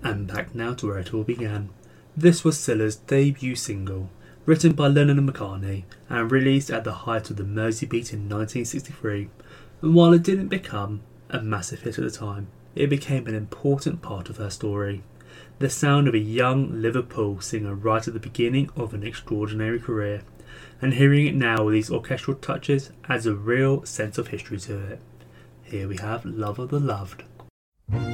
And back now to where it all began. This was Scylla's debut single, written by Lennon and McCartney and released at the height of the Mersey Beat in 1963, and while it didn't become a massive hit at the time, it became an important part of her story. The sound of a young Liverpool singer right at the beginning of an extraordinary career, and hearing it now with these orchestral touches adds a real sense of history to it. Here we have Love of the Loved.